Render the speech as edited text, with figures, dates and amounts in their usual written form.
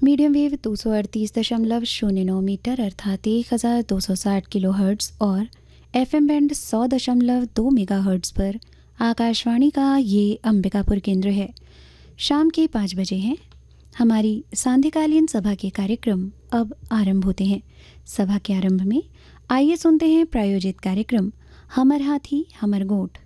Medium wave 238.09 metre अर्थात 1260 kilo hertz और FM band 100.2 mega hertz पर आकाशवाणी का ये अंबिकापुर केंद्र है। शाम के 5 बजे हैं। हमारी सांध्यकालीन सभा के कार्यक्रम अब आरंभ होते हैं। सभा के आरंभ में आइए सुनते हैं प्रायोजित कार्यक्रम हमर हाथी हमर गोठ।